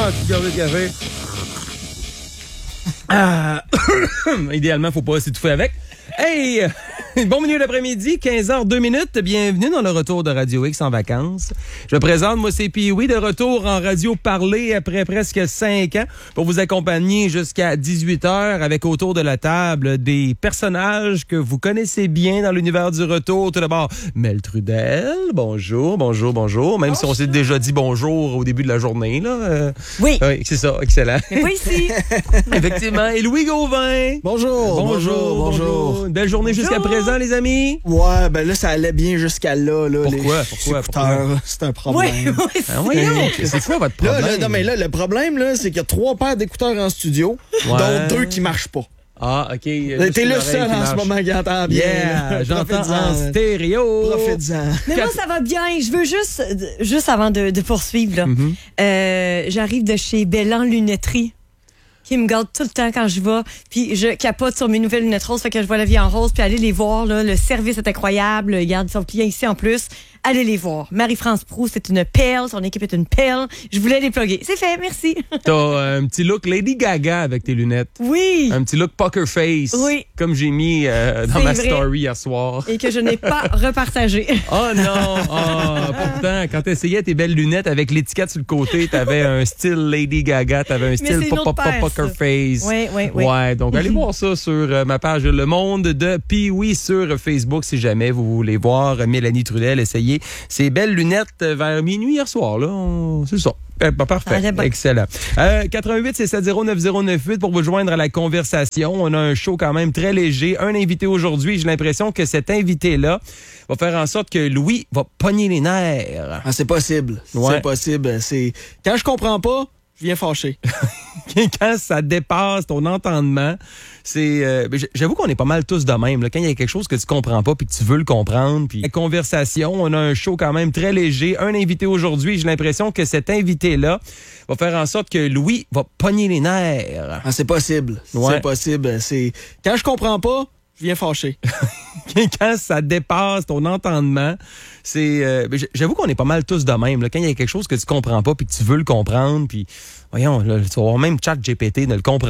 petite gorgée de café. Idéalement, faut pas s'étouffer avec. Hey! Bon milieu d'après-midi, 15h02. Bienvenue dans le retour de Radio X en vacances. Je me présente, moi c'est Pee-Wee, de retour en radio parlé après presque 5 ans pour vous accompagner jusqu'à 18h avec autour de la table des personnages que vous connaissez bien dans l'univers du retour. Tout d'abord, Mel Trudel. Bonjour. Même si on s'est déjà dit bonjour au début de la journée, là. Oui. Oui, c'est ça, excellent. Mais pas ici. Effectivement. Et Louis Gauvin. Bonjour. Une belle journée jusqu'à présent, les amis? Ouais, ben là, ça allait bien jusqu'à là. Pourquoi? Les écouteurs, c'est un problème. Oui. Ah, voyons, c'est quoi votre problème? Non, mais là, le problème, là, c'est qu'il y a 3 paires d'écouteurs en studio, dont 2 qui marchent pas. Ah, OK. T'es le seul en ce moment qui entend bien. Yeah, j'entends en stéréo. Profites-en. Mais moi, ça va bien. Je veux juste avant de poursuivre, là, j'arrive de chez Bellan Lunetterie, qui me garde tout le temps quand je vais. Puis je capote sur mes nouvelles lunettes roses, fait que je vois la vie en rose, puis aller les voir, là, le service est incroyable. Ils gardent son client ici en plus. Allez les voir. Marie-France Proulx, c'est une perle. Son équipe est une perle. Je voulais les plugger. C'est fait, merci. T'as un petit look Lady Gaga avec tes lunettes. Oui. Un petit look poker face. Oui. Comme j'ai mis dans ma story hier soir. Et que je n'ai pas repartagé. Oh non! Oh, pourtant, quand t'essayais tes belles lunettes avec l'étiquette sur le côté, t'avais un style Lady Gaga, t'avais un style poker face. Oui. Ouais, donc allez voir ça sur ma page Le Monde de Pee-Wee sur Facebook si jamais vous voulez voir Mélanie Trudel essayer ces belles lunettes vers minuit hier soir. Là, c'est ça. Parfait. Excellent. 88 670 9098 pour vous joindre à la conversation. On a un show quand même très léger. Un invité aujourd'hui. J'ai l'impression que cet invité-là va faire en sorte que Louis va pogner les nerfs. Ah, c'est possible. Ouais. C'est possible. Quand je comprends pas, je viens fâcher. Quand ça dépasse ton entendement, j'avoue qu'on est pas mal tous de même. Là. Quand il y a quelque chose que tu comprends pas puis que tu veux le comprendre, puis la conversation, on a un show quand même très léger. Un invité aujourd'hui. J'ai l'impression que cet invité-là va faire en sorte que Louis va pogner les nerfs. Ah, c'est possible. Ouais. C'est possible. Quand je comprends pas, je viens fâcher. Quand ça dépasse ton entendement, j'avoue qu'on est pas mal tous de même. Là. Quand il y a quelque chose que tu comprends pas puis que tu veux le comprendre, puis voyons, là, tu vas voir même ChatGPT ne le comprend